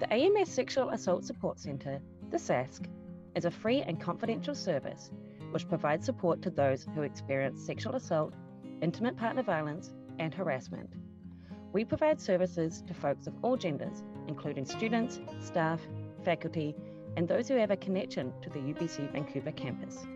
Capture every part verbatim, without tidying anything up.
The A M S Sexual Assault Support Centre, the S A S C, is a free and confidential service which provides support to those who experience sexual assault, intimate partner violence, and harassment. We provide services to folks of all genders, including students, staff, faculty, and those who have a connection to the U B C Vancouver campus.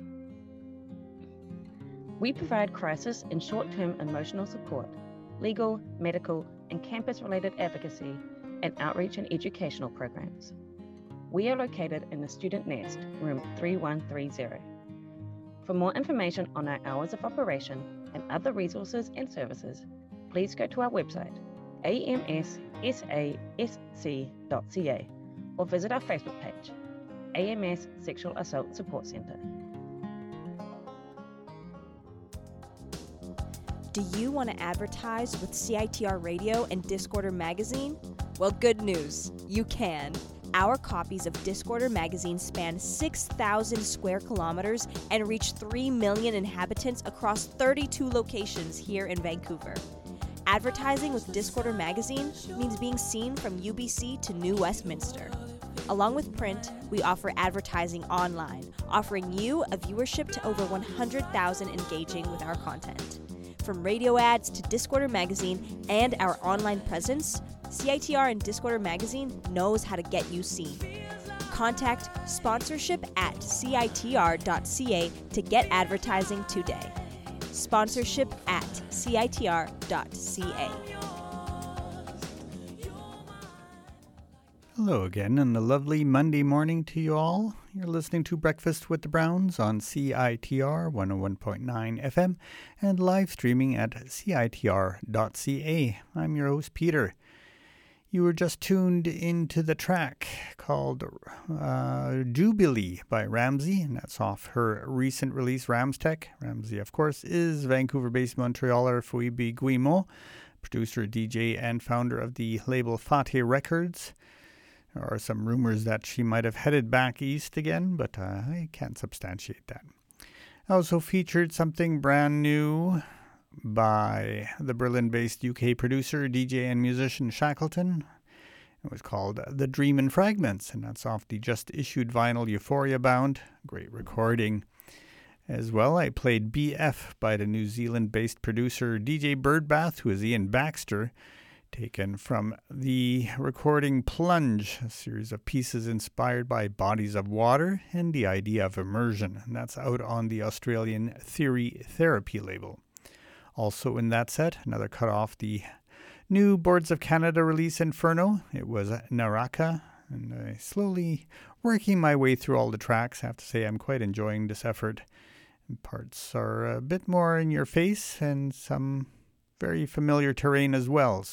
We provide crisis and short-term emotional support, legal, medical, and campus-related advocacy, and outreach and educational programs. We are located in the Student Nest, room three one three zero. For more information on our hours of operation and other resources and services, please go to our website, a m s s a s c dot c a, or visit our Facebook page, A M S Sexual Assault Support Centre. Do you want to advertise with C I T R Radio and Discorder Magazine? Well, good news, you can. Our copies of Discorder Magazine span six thousand square kilometers and reach three million inhabitants across thirty-two locations here in Vancouver. Advertising with Discorder Magazine means being seen from U B C to New Westminster. Along with print, we offer advertising online, offering you a viewership to over one hundred thousand engaging with our content. From radio ads to Discorder Magazine and our online presence, C I T R and Discorder Magazine knows how to get you seen. Contact sponsorship at c i t r dot c a to get advertising today. Sponsorship at c i t r dot c a. Hello again, and a lovely Monday morning to you all. You're listening to Breakfast with the Browns on C I T R one oh one point nine F M and live streaming at c i t r dot c a. I'm your host, Peter. You were just tuned into the track called uh, Jubilee by Ramsey, and that's off her recent release, Ramstech. Ramsey, of course, is Vancouver-based Montrealer Fouibi Guimont, producer, D J, and founder of the label Fateh Records. There are some rumors that she might have headed back east again, but uh, I can't substantiate that. I also featured something brand new by the Berlin-based U K producer, D J, and musician Shackleton. It was called The Dream in Fragments, and that's off the just-issued vinyl Euphoria Bound. Great recording. As well, I played B F by the New Zealand-based producer D J Birdbath, who is Ian Baxter, taken from the recording Plunge, a series of pieces inspired by bodies of water and the idea of immersion. And that's out on the Australian Theory Therapy label. Also in that set, another cut off the new Boards of Canada release Inferno. It was Naraka, and I slowly working my way through all the tracks. I have to say I'm quite enjoying this effort. And parts are a bit more in your face and some very familiar terrain as well.